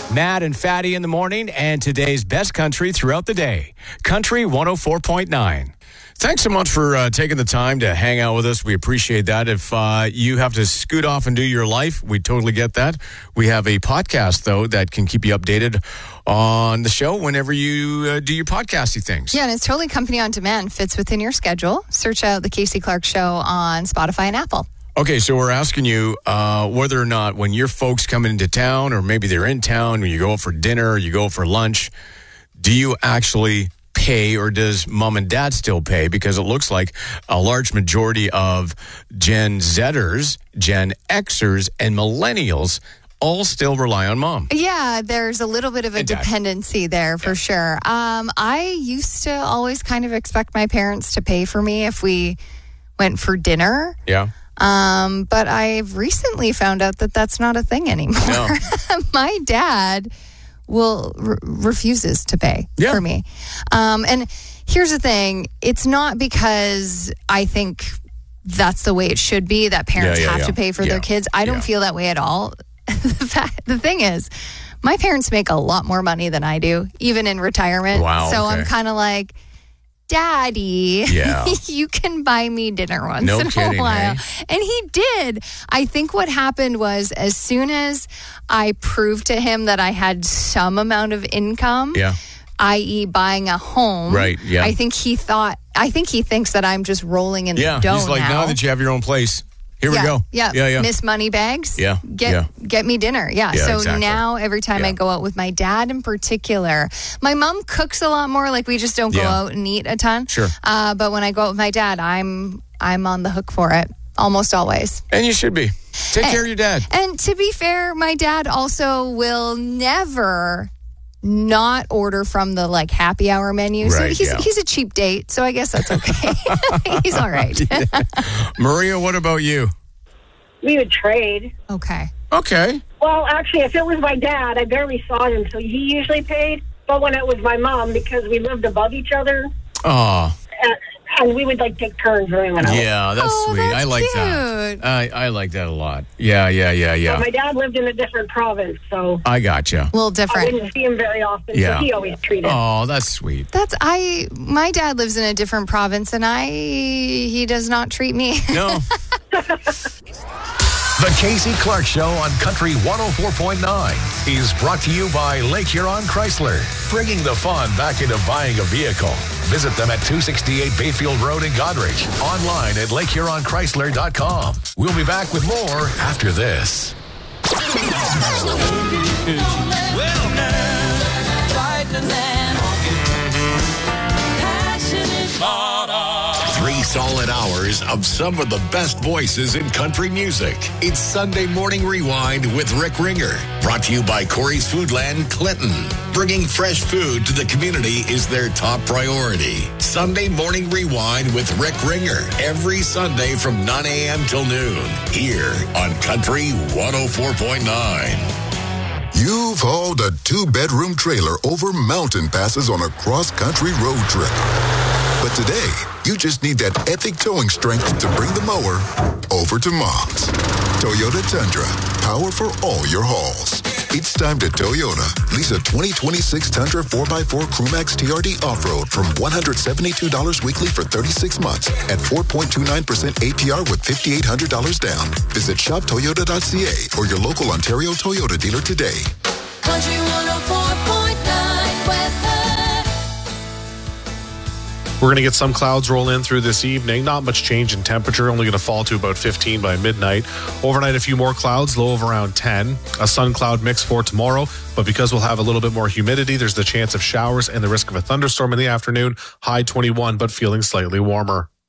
Matt and Fatty in the morning, and today's best country throughout the day. Country 104.9. Thanks so much for taking the time to hang out with us. We appreciate that. If you have to scoot off and do your life, we totally get that. We have a podcast, though, that can keep you updated on the show whenever you do your podcasty things. Yeah, and it's totally company on demand. Fits within your schedule. Search out The Casey Clark Show on Spotify and Apple. Okay, so we're asking you whether or not when your folks come into town, or maybe they're in town, when you go out for dinner or you go out for lunch, do you actually pay, or does mom and dad still pay? Because it looks like a large majority of Gen Zers, Gen Xers, and millennials all still rely on mom. Yeah, there's a little bit of a dependency there for sure. I used to always kind of expect my parents to pay for me if we went for dinner. Yeah. But I've recently found out that that's not a thing anymore. No. My dad refuses to pay for me. And here's the thing. It's not because I think that's the way it should be, that parents have to pay for their kids. I don't feel that way at all. The thing is, my parents make a lot more money than I do, even in retirement. Wow, so okay. I'm kind of like, Daddy, you can buy me dinner once in a while. Hey? And he did. I think what happened was, as soon as I proved to him that I had some amount of income, i.e. buying a home, I think he thinks that I'm just rolling in the dough. He's like, now that you have your own place, here we go. Yeah. Miss Moneybags. Get me dinner. So exactly. Now every time I go out with my dad in particular, my mom cooks a lot more. Like, we just don't go out and eat a ton. Sure. But when I go out with my dad, I'm on the hook for it almost always. And you should be. Take care of your dad. And to be fair, my dad also will never not order from the happy hour menu. Right, so he's a cheap date, so I guess that's okay. He's all right. Maria, what about you? We would trade. Okay. Well, actually, if it was my dad, I barely saw him, so he usually paid. But when it was my mom, because we lived above each other, and we would take turns when we went out. Yeah, that's sweet. That's I like cute. that. I like that a lot. Yeah. But my dad lived in a different province, so I gotcha. A little different. I didn't see him very often, so he always treated. Oh, that's sweet. My dad lives in a different province, and he does not treat me. No. The Casey Clark Show on Country 104.9 is brought to you by Lake Huron Chrysler, bringing the fun back into buying a vehicle. Visit them at 268 Bayfield Road in Goderich. Online at LakeHuronChrysler.com. We'll be back with more after this. Three solid hours of some of the best voices in country music. It's Sunday Morning Rewind with Rick Ringer. Brought to you by Corey's Foodland, Clinton. Bringing fresh food to the community is their top priority. Sunday Morning Rewind with Rick Ringer. Every Sunday from 9 a.m. till noon. Here on Country 104.9. You've hauled a 2-bedroom trailer over mountain passes on a cross-country road trip. But today, you just need that epic towing strength to bring the mower over to Mom's. Toyota Tundra, power for all your hauls. It's time to Toyota. Lease a 2026 Tundra 4x4 Crewmax TRD Off-Road from $172 weekly for 36 months at 4.29% APR with $5,800 down. Visit shoptoyota.ca or your local Ontario Toyota dealer today. Country 104.9 weather. We're going to get some clouds roll in through this evening. Not much change in temperature. Only going to fall to about 15 by midnight. Overnight, a few more clouds, low of around 10. A sun cloud mix for tomorrow. But because we'll have a little bit more humidity, there's the chance of showers and the risk of a thunderstorm in the afternoon. High 21, but feeling slightly warmer.